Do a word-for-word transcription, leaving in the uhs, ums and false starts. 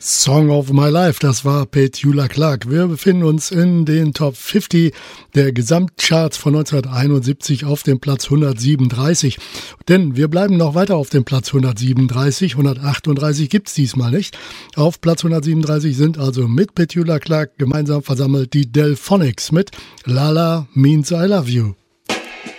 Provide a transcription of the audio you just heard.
Song of My Life, das war Petula Clark. Wir befinden uns in den Top fünfzig der Gesamtcharts von neunzehnhunderteinundsiebzig auf dem Platz hundertsiebenunddreißig. Denn wir bleiben noch weiter auf dem Platz hundertsiebenunddreißig, hundertachtunddreißig gibt's diesmal nicht. Auf Platz hundertsiebenunddreißig sind also mit Petula Clark gemeinsam versammelt die Delphonics mit Lala Means I Love You.